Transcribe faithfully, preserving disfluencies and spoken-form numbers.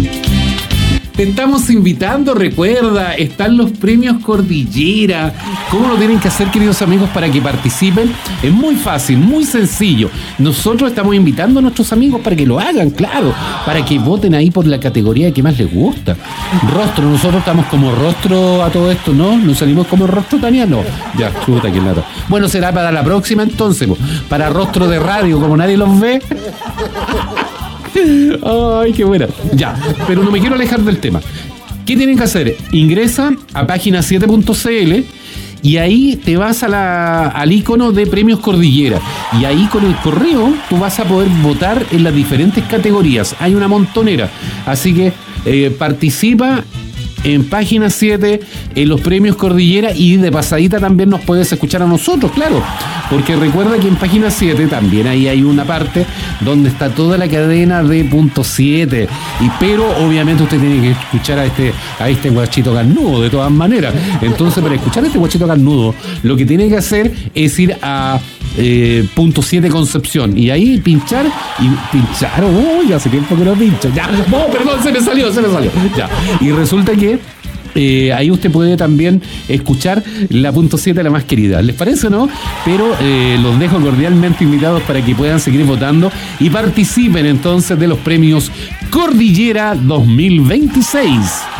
Te estamos invitando, recuerda, están los premios Cordillera. ¿Cómo lo tienen que hacer, queridos amigos, para que participen? Es muy fácil, muy sencillo. Nosotros estamos invitando a nuestros amigos para que lo hagan, claro, para que voten ahí por la categoría que más les gusta. Rostro, nosotros estamos como rostro a todo esto, ¿no? ¿Nos salimos como rostro, Tania? No. Ya, chuta, que nada. Bueno, será para la próxima entonces, po. Para rostro de radio, como nadie los ve. Ay, qué buena. Ya, pero no me quiero alejar del tema. ¿Qué tienen que hacer? Ingresa a página siete punto c l y ahí te vas a la, al icono de Premios Cordillera. Y ahí con el correo tú vas a poder votar en las diferentes categorías. Hay una montonera. Así que eh, participa en página siete, en los Premios Cordillera, y de pasadita también nos puedes escuchar a nosotros, claro, porque recuerda que en página siete también ahí hay una parte donde está toda la cadena de punto siete, y pero obviamente usted tiene que escuchar a este a este guachito carnudo de todas maneras. Entonces, para escuchar a este guachito carnudo, lo que tiene que hacer es ir a eh, punto siete Concepción, y ahí pinchar y pinchar, uy, hace tiempo que no pincho, ya, no, perdón, se me salió, se me salió, ya, y resulta que Eh, ahí usted puede también escuchar la punto siete, la más querida. ¿Les parece o no? Pero eh, los dejo cordialmente invitados para que puedan seguir votando y participen entonces de los premios Cordillera dos mil veintiséis.